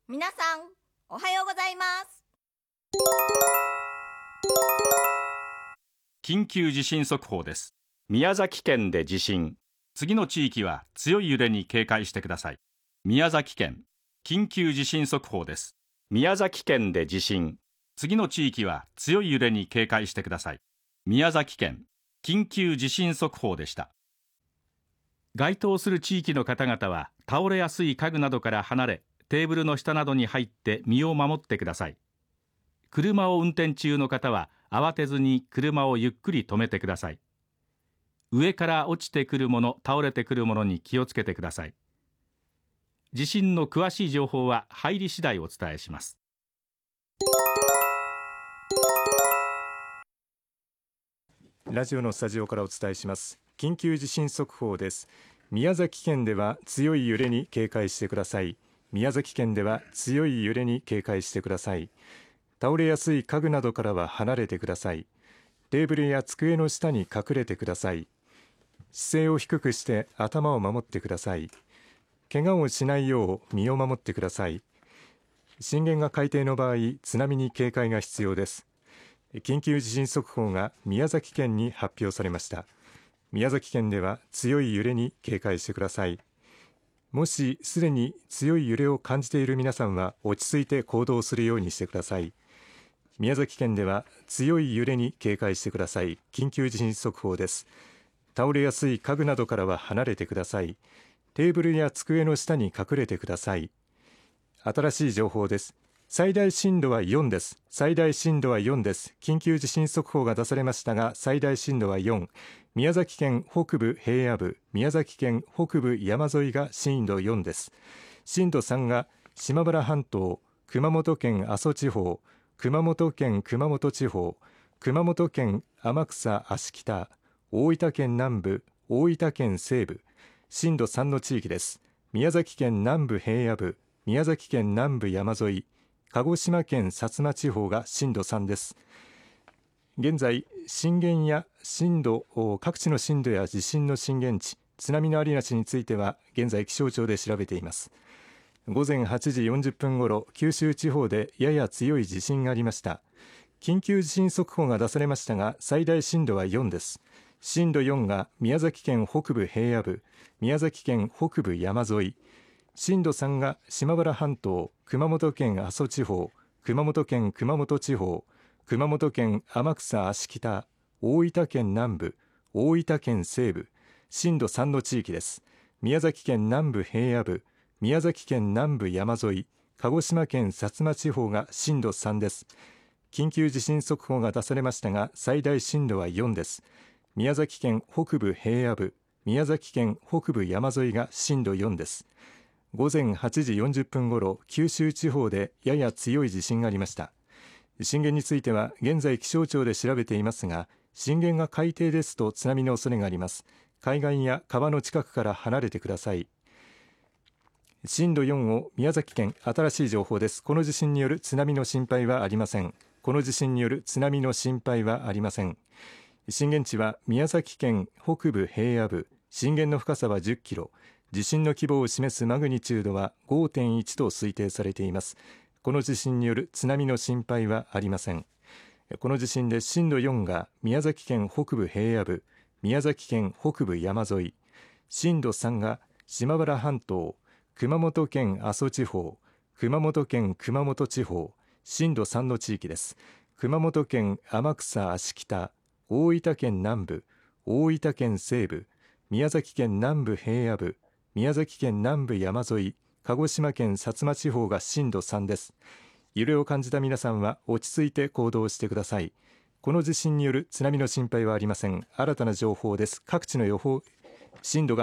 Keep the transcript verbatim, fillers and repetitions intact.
皆さん、おはようございます。 緊急地震速報です。 宮崎県で地震。 次の地域は強い揺れに警戒してください。宮崎県、緊急地震速報です。 宮崎県で地震。 次の地域は強い揺れに警戒してください。宮崎県、緊急地震速報でした。該当する地域の方々は倒れやすい家具などから離れ、テーブルの下などに入って身を守ってください。車を運転中の方は慌てずに車をゆっくり止めてください。上から落ちてくるもの、倒れてくるものに気をつけてください。地震の詳しい情報は入り次第お伝えします。 ラジオのスタジオからお伝えします。緊急地震速報です。宮崎県では強い揺れに警戒してください。宮崎県では強い揺れに警戒してください。倒れやすい家具などからは離れてください。テーブルや机の下に隠れてください。姿勢を低くして頭を守ってください。怪我をしないよう身を守ってください。震源が海底の場合、津波に警戒が必要です。緊急地震速報が宮崎県に発表されました。宮崎県では強い揺れに警戒してください。もしすでに強い揺れを感じている皆さんは落ち着いて行動するようにしてください。宮崎県では強い揺れに警戒してください。緊急地震速報です。倒れやすい家具などからは離れてください。テーブルや机の下に隠れてください。新しい情報です。最大震度はよんです。最大震度はよんです。緊急地震速報が出されましたが、最大震度はよん。宮崎県北部平野部、宮崎県北部山沿いが震度よんです。震度さんが島原半島、熊本県阿蘇地方、熊本県熊本地方、熊本県天草芦北、大分県南部、大分県西部、震度さんの地域です。宮崎県南部平野部、宮崎県南部山沿い、鹿児島県薩摩地方が震度さんです。現在、震源や震度、各地の震度や地震の震源地、津波のありなしについては現在気象庁で調べています。ごぜんはちじよんじゅっぷんごろ、九州地方でやや強い地震がありました。緊急地震速報が出されましたが、最大震度はよんです。震度よんが宮崎県北部平野部、宮崎県北部山沿い、震度さんが島原半島、熊本県阿蘇地方、熊本県熊本地方、熊本県天草芦北、大分県南部、大分県西部、震度さんの地域です。宮崎県南部平野部、宮崎県南部山沿い、鹿児島県薩摩地方が震度さんです。緊急地震速報が出されましたが、最大震度はよんです。宮崎県北部平野部、宮崎県北部山沿いが震度よんです。ごぜんはちじよんじゅっぷんごろ、九州地方でやや強い地震がありました。震源については現在気象庁で調べていますが、震源が海底ですと津波の恐れがあります。海岸や川の近くから離れてください。震度よんを宮崎県、新しい情報です。この地震による津波の心配はありません。この地震による津波の心配はありません。震源地は宮崎県北部平野部、震源の深さはじゅっキロ、地震の規模を示すマグニチュードは ごてんいち と推定されています。この地震による津波の心配はありません。この地震で震度よんが宮崎県北部平野部、宮崎県北部山沿い、震度さんが島原半島、熊本県阿蘇地方、熊本県熊本地方、震度さんの地域です。熊本県天草芦北、大分県南部、大分県西部、宮崎県南部平野部、宮崎県南部山沿い、鹿児島県薩摩地方が震度さんです。揺れを感じた皆さんは落ち着いて行動してください。この地震による津波の心配はありません。新たな情報です。各地の予報、震度が